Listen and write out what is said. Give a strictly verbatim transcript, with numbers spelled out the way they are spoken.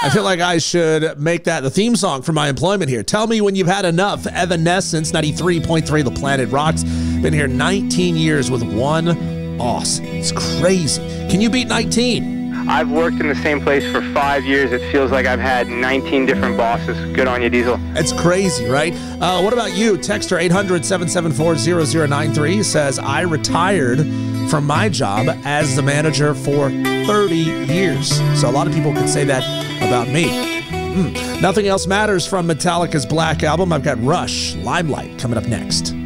I feel like I should make that the theme song for my employment here. Tell me when you've had enough. Evanescence, ninety-three point three, The Planet Rocks. Been here nineteen years with one Aus. It's crazy. Can you beat nineteen? I've worked in the same place for five years. It feels like I've had nineteen different bosses. Good on you, Diesel. It's crazy, right? Uh, what about you? Texter eight hundred, seven seven four, zero zero nine three says, I retired from my job as the manager for thirty years. So a lot of people could say that about me. Mm. Nothing Else Matters from Metallica's Black Album. I've got Rush, Limelight coming up next.